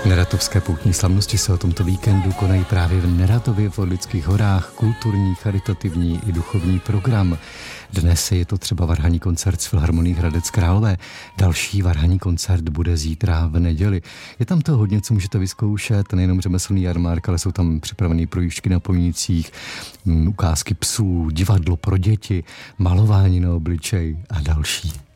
Neratovské poutní slavnosti se o tomto víkendu konají právě v Neratově v Orlických horách, kulturní, charitativní i duchovní program. Dnes je to třeba varhanní koncert s Filharmonií Hradec Králové. Další varhanní koncert bude zítra v neděli. Je tam to hodně, co můžete vyzkoušet, nejenom řemeslný jarmark, ale jsou tam připravené projížďky na polnicích, ukázky psů, divadlo pro děti, malování na obličej a další.